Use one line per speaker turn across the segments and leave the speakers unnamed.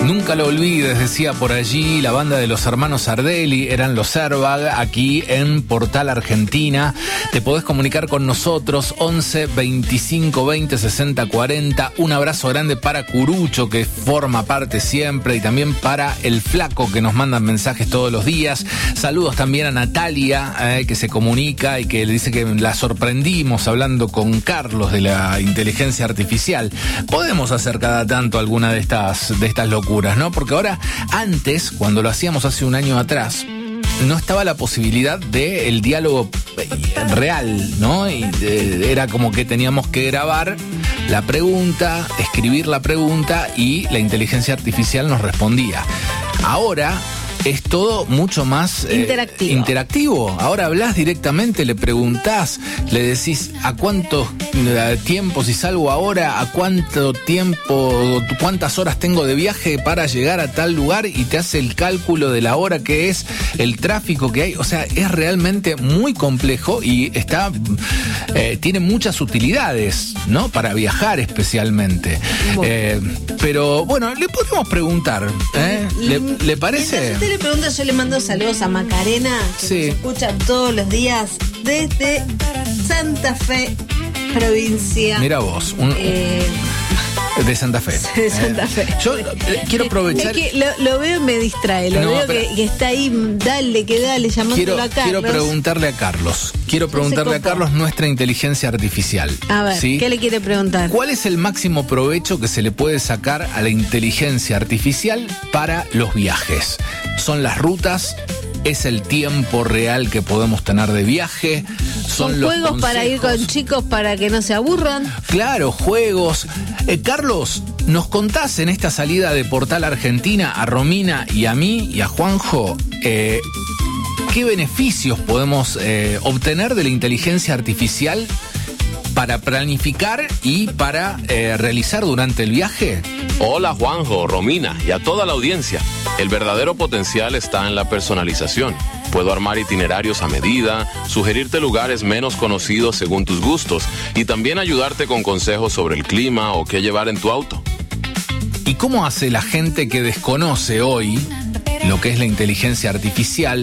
Nunca lo olvides, decía por allí la banda de los hermanos Ardelli, eran los Airbag, aquí en Portal Argentina. Te podés comunicar con nosotros, 11 25 20 60 40. Un abrazo grande para Curucho, que forma parte siempre, y también para el Flaco, que nos mandan mensajes todos los días. Saludos también a Natalia, que se comunica y que le dice que la sorprendimos hablando con Carlos de la inteligencia artificial. Podemos hacer cada tanto alguna de estas locuras, ¿no? Porque ahora, antes, cuando lo hacíamos hace un año atrás, no estaba la posibilidad del diálogo real, ¿no? Y era como que teníamos que grabar la pregunta, escribir la pregunta y la inteligencia artificial nos respondía. Ahora es todo mucho más interactivo. Ahora hablas directamente, le preguntás, le decís a cuánto tiempo, si salgo ahora, a cuánto tiempo, cuántas horas tengo de viaje para llegar a tal lugar, y te hace el cálculo de la hora que es, el tráfico que hay. O sea, es realmente muy complejo y tiene muchas utilidades, ¿no? Para viajar especialmente. Bueno. Pero bueno, le podemos preguntar, ¿le parece?
Usted le pregunta, yo le mando saludos a Macarena, que nos escucha todos los días desde Santa Fe, provincia.
Mira vos, de Santa Fe.
De Santa Fe.
Yo quiero aprovechar.
Es que lo veo y me distrae. Veo que está ahí, dale, llamándolo a Carlos.
Quiero preguntarle a Carlos nuestra inteligencia artificial.
A ver, ¿sí? ¿Qué le quiere preguntar?
¿Cuál es el máximo provecho que se le puede sacar a la inteligencia artificial para los viajes? ¿Son las rutas? ¿Es el tiempo real que podemos tener de viaje?
¿Son los juegos consejos para ir con chicos para que no se aburran?
Claro, juegos. Carlos, ¿nos contás en esta salida de Portal Argentina a Romina y a mí y a Juanjo qué beneficios podemos obtener de la inteligencia artificial para planificar y para realizar durante el viaje?
Hola Juanjo, Romina y a toda la audiencia. El verdadero potencial está en la personalización. Puedo armar itinerarios a medida, sugerirte lugares menos conocidos según tus gustos y también ayudarte con consejos sobre el clima o qué llevar en tu auto.
¿Y cómo hace la gente que desconoce hoy lo que es la inteligencia artificial?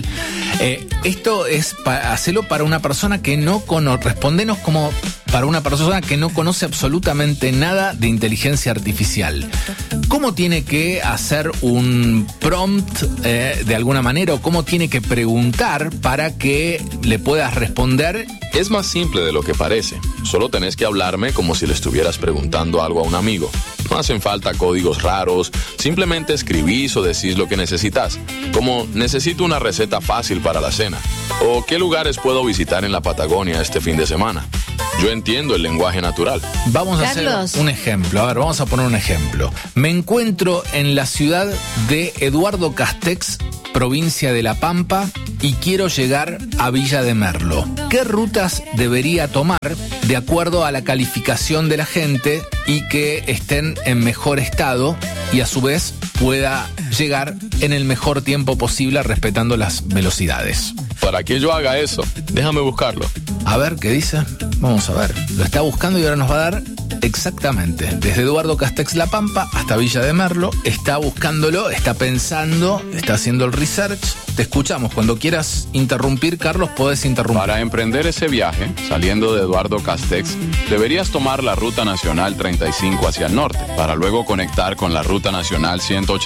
Esto es hacerlo para una persona que no conoce, respondenos como para una persona que no conoce absolutamente nada de inteligencia artificial. ¿Cómo tiene que hacer un prompt de alguna manera, o cómo tiene que preguntar para que le puedas responder?
Es más simple de lo que parece. Solo tenés que hablarme como si le estuvieras preguntando algo a un amigo. No hacen falta códigos raros, simplemente escribís o decís lo que necesitas, como necesito una receta fácil para la cena, o qué lugares puedo visitar en la Patagonia este fin de semana. Yo entiendo el lenguaje natural.
Vamos a hacer un ejemplo. A ver, vamos a poner un ejemplo. Me encuentro en la ciudad de Eduardo Castex, provincia de La Pampa, y quiero llegar a Villa de Merlo. ¿Qué rutas debería tomar de acuerdo a la calificación de la gente y que estén en mejor estado y a su vez pueda llegar en el mejor tiempo posible respetando las velocidades?
¿Para qué yo haga eso? Déjame buscarlo.
A ver, ¿qué dice? Vamos a ver. Lo está buscando y ahora nos va a dar exactamente. Desde Eduardo Castex, La Pampa, hasta Villa de Merlo. Está buscándolo, está pensando, está haciendo el research. Te escuchamos. Cuando quieras interrumpir, Carlos, podés interrumpir.
Para emprender ese viaje, saliendo de Eduardo Castex, deberías tomar la Ruta Nacional 35 hacia el norte, para luego conectar con la Ruta Nacional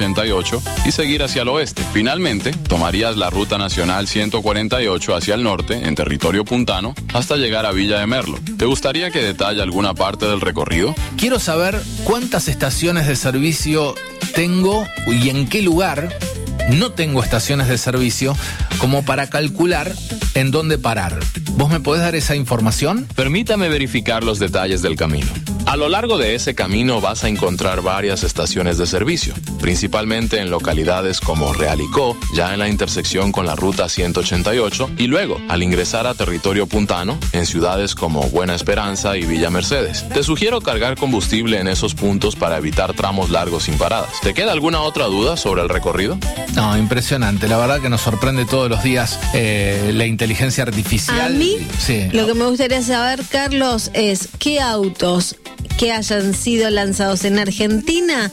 188 y seguir hacia el oeste. Finalmente, tomarías la Ruta Nacional 148 hacia el norte, en territorio puntano, hasta llegar a Villa de Merlo. ¿Te gustaría que detalle alguna parte del recorrido?
Quiero saber cuántas estaciones de servicio tengo y en qué lugar no tengo estaciones de servicio como para calcular en dónde parar. ¿Vos me podés dar esa información?
Permítame verificar los detalles del camino. A lo largo de ese camino vas a encontrar varias estaciones de servicio, principalmente en localidades como Realicó, ya en la intersección con la Ruta 188, y luego, al ingresar a territorio puntano, en ciudades como Buena Esperanza y Villa Mercedes. Te sugiero cargar combustible en esos puntos para evitar tramos largos sin paradas. ¿Te queda alguna otra duda sobre el recorrido?
No, impresionante. La verdad que nos sorprende todos los días la inteligencia artificial.
A mí, lo que me gustaría saber, Carlos, es qué autos que hayan sido lanzados en Argentina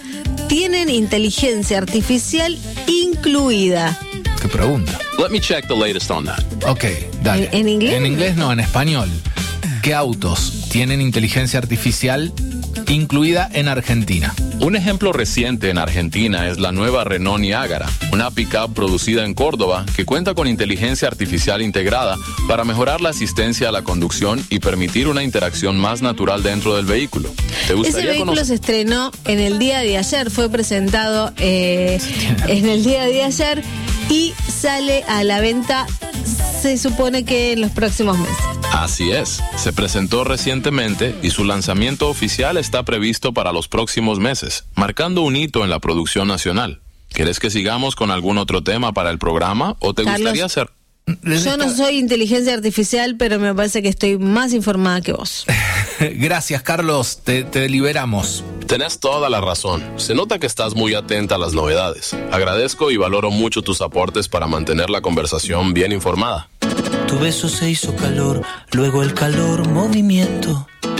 tienen inteligencia artificial incluida?
¿Qué pregunta?
Let me check the latest on that.
Ok, dale.
¿En inglés?
En inglés no, en español. ¿Qué autos tienen inteligencia artificial incluida en Argentina?
Un ejemplo reciente en Argentina es la nueva Renault Niágara, una pick-up producida en Córdoba que cuenta con inteligencia artificial integrada para mejorar la asistencia a la conducción y permitir una interacción más natural dentro del vehículo. ¿Te gustaría
Ese vehículo se estrenó en el día de ayer, fue presentado en el día de ayer y sale a la venta, se supone que en los próximos meses.
Así es, se presentó recientemente y su lanzamiento oficial está previsto para los próximos meses, marcando un hito en la producción nacional. ¿Quieres que sigamos con algún otro tema para el programa o te gustaría hacer?
Yo no soy inteligencia artificial, pero me parece que estoy más informada que vos.
Gracias, Carlos, te liberamos.
Tenés toda la razón. Se nota que estás muy atenta a las novedades. Agradezco y valoro mucho tus aportes para mantener la conversación bien informada.
Tu beso se hizo calor, luego el calor movimiento.